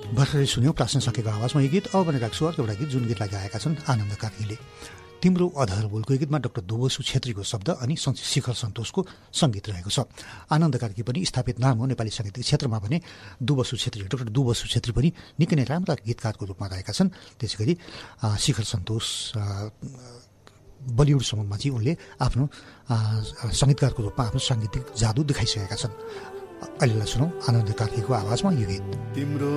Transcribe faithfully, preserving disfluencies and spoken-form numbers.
भर्खरै सुन्यौँ प्राचीन सकेको आवाजमा यो गीत। अब भने राख्छु अर्को एउटा गीत जुन गीतलाई गाएका छन् आनन्द कार्कीले। तिम्रो अधर बोलको यो गीतमा डाक्टर दुबसु छेत्रीको शब्द अनि शिखर सन्तोषको सङ्गीत रहेको छ। आनन्द कार्की पनि स्थापित नाम हो नेपाली साहित्यिक क्षेत्रमा भने दुबसु छेत्री डाक्टर दुबसु छेत्री पनि निकै नै राम्रा गीतकारको रूपमा रहेका छन्। त्यसै गरी शिखर सन्तोष बलिउड समूहमा चाहिँ उनले आफ्नो सङ्गीतकारको रूपमा आफ्नो साङ्गीतिक जादु देखाइसकेका छन्। अहिलेलाई सुनौँ आनन्द कार्कीको आवाजमा यो गीत।